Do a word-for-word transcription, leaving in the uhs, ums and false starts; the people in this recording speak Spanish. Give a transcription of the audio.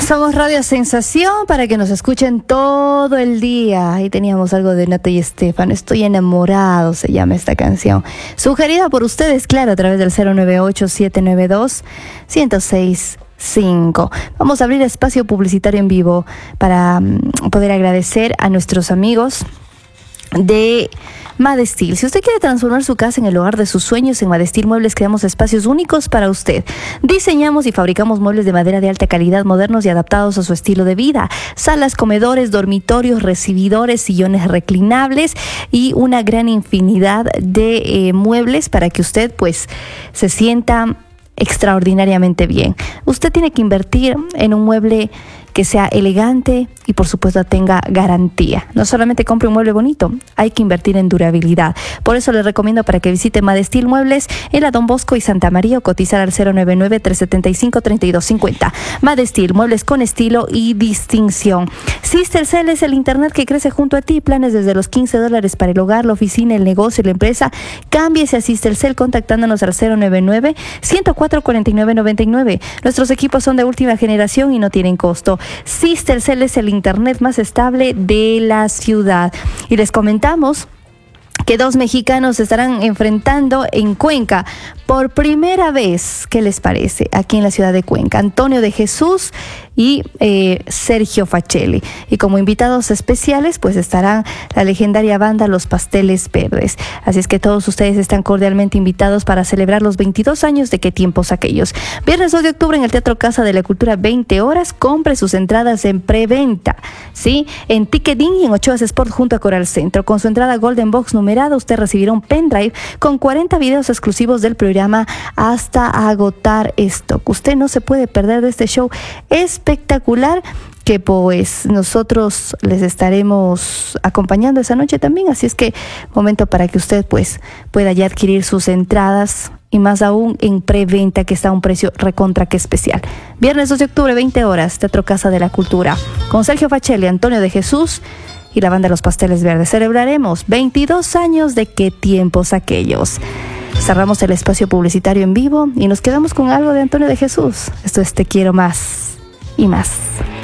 Somos Radio Sensación para que nos escuchen todo el día. Ahí teníamos algo de Nata y Estefan. Estoy enamorado, se llama esta canción. Sugerida por ustedes, claro, a través del cero nueve ocho, siete nueve dos, uno cero seis cinco. Vamos a abrir espacio publicitario en vivo para um, poder agradecer a nuestros amigos de Madestil. Si usted quiere transformar su casa en el hogar de sus sueños, en Madestil Muebles creamos espacios únicos para usted. Diseñamos y fabricamos muebles de madera de alta calidad, modernos y adaptados a su estilo de vida. Salas, comedores, dormitorios, recibidores, sillones reclinables y una gran infinidad de eh, muebles para que usted pues se sienta extraordinariamente bien. Usted tiene que invertir en un mueble que sea elegante y por supuesto tenga garantía. No solamente compre un mueble bonito, hay que invertir en durabilidad. Por eso les recomiendo para que visite Madestil Muebles en la Don Bosco y Santa María o cotizar al cero nueve nueve, tres siete cinco, tres dos cinco cero. Madestil, muebles con estilo y distinción. Sistercell es el internet que crece junto a ti. Planes desde los quince dólares para el hogar, la oficina, el negocio, la empresa. Cámbiese a Sistercell contactándonos al cero nueve nueve, ciento cuatro, cuarenta y nueve noventa y nueve. Nuestros equipos son de última generación y no tienen costo. Sistercell es el internet más estable de la ciudad. Y les comentamos que dos mexicanos se estarán enfrentando en Cuenca por primera vez. ¿Qué les parece? Aquí en la ciudad de Cuenca. Antonio de Jesús y eh, Sergio Facelli. Y como invitados especiales, pues estarán la legendaria banda Los Pasteles Verdes. Así es que todos ustedes están cordialmente invitados para celebrar los veintidós años de Qué tiempos aquellos. Viernes dos de octubre en el Teatro Casa de la Cultura, veinte horas. Compre sus entradas en preventa, ¿sí? En Ticketing y en Ochoas Sport junto a Coral Centro. Con su entrada Golden Box numerada, usted recibirá un pendrive con cuarenta videos exclusivos del programa hasta agotar stock. Usted no se puede perder de este show espectacular que pues nosotros les estaremos acompañando esa noche también. Así es que momento para que usted pues pueda ya adquirir sus entradas y más aún en preventa, que está a un precio recontra que especial. Viernes dos de octubre, veinte horas, Teatro Casa de la Cultura, con Sergio Facelli, Antonio de Jesús y la banda Los Pasteles Verdes. Celebraremos veintidós años de Qué tiempos aquellos. Cerramos el espacio publicitario en vivo y nos quedamos con algo de Antonio de Jesús. Esto es Te quiero más y más.